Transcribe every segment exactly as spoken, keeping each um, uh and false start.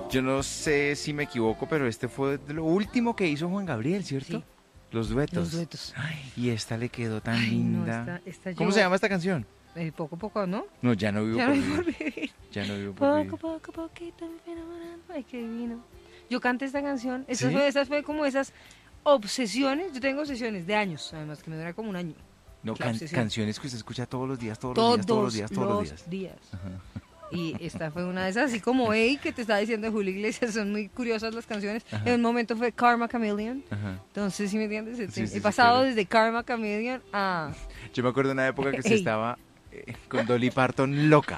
Yo no sé si me equivoco, pero este fue de lo último que hizo Juan Gabriel, ¿cierto? Sí. Los duetos. Los duetos. Ay, y esta le quedó tan Ay, no, linda. esta- esta ¿Cómo yo- se llama esta canción? Eh, poco a poco, ¿no? No, ya no vivo Ya por no vivir. por vivir. Ya no vivo por Poco, vivir. poco, poquito, me fui enamorando. Ay, qué divino. Yo canté esta canción. Esta ¿Sí? fue, esta fue como esas obsesiones. Yo tengo obsesiones de años, además, que me dura como un año. No, La can- obsesión. canciones que usted escucha todos los días, todos, Todos, los días, todos los días, todos los días. días. Y esta fue una de esas, así como Ey, que te estaba diciendo Julio Iglesias, son muy curiosas las canciones. Ajá. En un momento fue Karma Chameleon. Ajá. Entonces, ¿sí me entiendes? Sí, He sí, sí, pasado claro. desde Karma Chameleon a... Yo me acuerdo de una época que usted Ey. estaba eh, con Dolly Parton loca.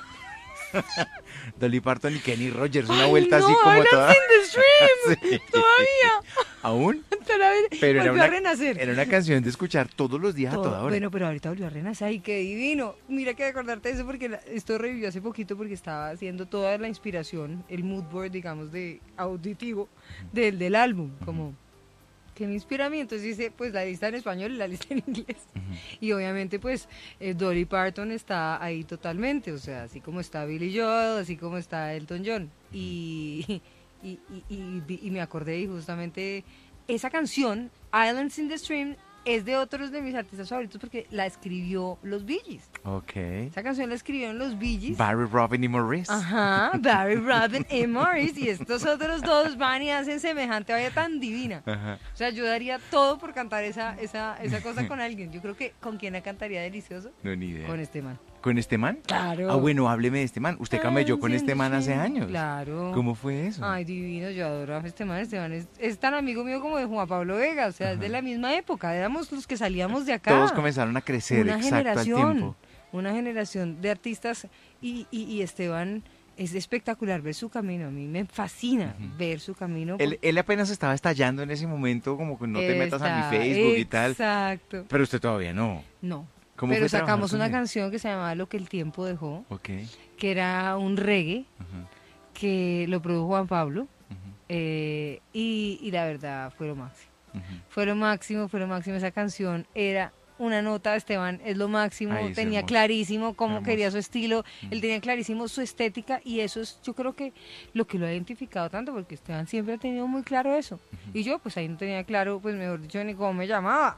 Dolly Parton y Kenny Rogers, una ¡Ay, vuelta no! así como Islands toda. in the Stream. Sí. Todavía. ¿Aún? Todavía. Pero era Volvió una, a renacer. era una canción de escuchar todos los días a Todo- toda hora. Bueno, pero ahorita volvió a renacer. ¡Ay, qué divino! Mira que acordarte de eso porque la- esto revivió hace poquito porque estaba haciendo toda la inspiración, el mood board, digamos, de auditivo del, del álbum. Como, ¿qué me inspira a mí? Entonces dice, pues la lista en español y la lista en inglés. Y obviamente, pues, eh, Dolly Parton está ahí totalmente. O sea, así como está Billy Joel, así como está Elton John. Y, y, y, y- y me acordé y justamente esa canción, Islands in the Stream, es de otros de mis artistas favoritos porque la escribió los Bee Gees. Ok. Esa canción la escribieron los Bee Gees. Barry, Robin y Maurice. Ajá, Barry, Robin y Morris. Y estos otros dos van y hacen semejante vaya tan divina. Ajá. O sea, yo daría todo por cantar esa, esa, esa cosa con alguien. Yo creo que con quién la cantaría delicioso. No, ni idea. Con este man. ¿Con este man? Claro. Ah, bueno, hábleme de este man. Usted camelló con este man hace años. Claro. ¿Cómo fue eso? Ay, divino, yo adoro a este man. Este man es, es tan amigo mío como de Juan Pablo Vega. O sea, es de la misma época. Éramos los que salíamos de acá. Todos comenzaron a crecer, Una exacto, al generación. tiempo. Una generación de artistas. Y, y, y Esteban es espectacular ver su camino. A mí me fascina ver su camino. Él, él apenas estaba estallando en ese momento, como que no te metas a mi Está- Facebook y tal. Exacto. Pero usted todavía no. No. ¿Cómo Pero fue trabajar sacamos con una él? canción que se llamaba Lo que el tiempo dejó, Ok. que era un reggae Ajá, que lo produjo Juan Pablo. ajá, eh, y, y la verdad fue lo máximo. ajá. Fue lo máximo, fue lo máximo. Esa canción era una nota, Esteban, es lo máximo. Ay, es tenía hermoso. clarísimo cómo Hermoso. quería su estilo. Él tenía clarísimo su estética y eso es, yo creo que lo que lo ha identificado tanto, porque Esteban siempre ha tenido muy claro eso. Y yo, pues ahí no tenía claro, pues mejor dicho, ni cómo me llamaba.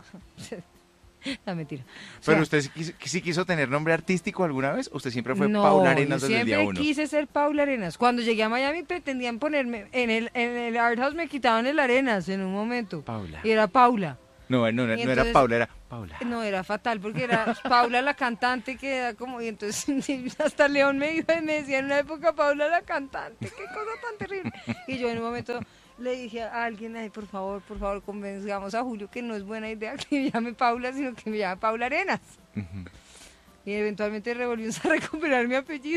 La mentira. O ¿Pero sea, usted sí quiso, sí quiso tener nombre artístico alguna vez? ¿O usted siempre fue no, Paula Arenas yo desde el día siempre uno? quise ser Paula Arenas. Cuando llegué a Miami pretendían ponerme en el, en el Art House, me quitaban el Arenas en un momento. Paula. Y era Paula. No, no, no, Y no era entonces- Paula, era Paula. No, era fatal porque era Paula la cantante que era como... Y entonces hasta León me, iba y me decía en una época Paula la cantante. Qué cosa tan terrible. Y yo en un momento le dije a alguien, ay, por favor, por favor, convenzamos a Julio que no es buena idea que me llame Paula, sino que me llame Paula Arenas. Ujú. Y eventualmente revolvimos a recuperar mi apellido.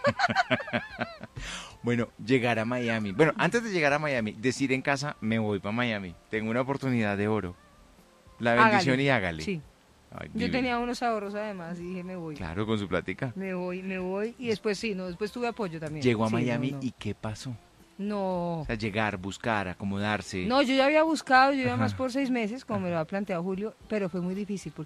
Bueno, llegar a Miami. Bueno, antes de llegar a Miami, decir en casa, me voy para Miami. Tengo una oportunidad de oro. La bendición Hágale. y hágale. Sí. Ay, Yo divino. tenía unos ahorros además y dije, me voy. Claro, con su plática. Me voy, me voy. Y después sí, no, después tuve apoyo también. Llegó a Sí, Miami no, no. y ¿qué pasó? No. O sea, llegar, buscar, acomodarse. No, yo ya había buscado, yo iba Ajá. más por seis meses, como me lo ha planteado Julio, pero fue muy difícil porque